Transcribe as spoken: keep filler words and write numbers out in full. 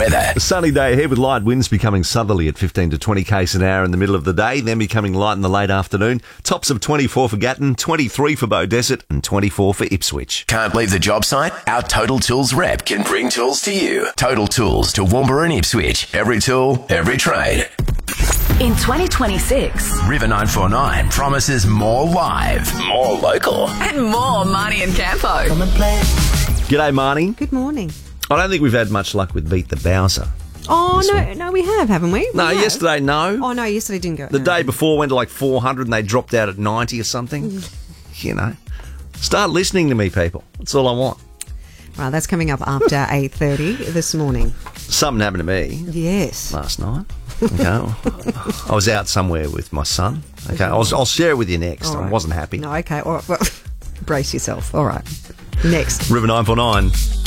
weather. A sunny day ahead with light winds becoming southerly at fifteen to twenty k's an hour in the middle of the day, then becoming light in the late afternoon. Tops of twenty-four for Gatton, twenty-three for Beaudesert and twenty-four for Ipswich. Can't leave the job site? Our Total Tools rep can bring tools to you. Total Tools to Woombra and Ipswich. Every tool, every trade. In twenty twenty-six, River nine four nine promises more live, more local. and more Marnie and Campo. G'day, Marnie. Good morning. I don't think we've had much luck with Beat the Bowser. Oh, This no, one. no, we have, haven't we? We No, have. yesterday, no. Oh, no, yesterday didn't go. The no. day before went to like four hundred and they dropped out at ninety or something. You know. Start listening to me, people. That's all I want. Right, that's coming up after eight thirty this morning. Something happened to me Yes. last night. Okay. I was out somewhere with my son. Okay. I'll, I'll share it with you next. All I right. wasn't happy. No, okay. All right. Well, brace yourself. All right. Next. River nine four nine.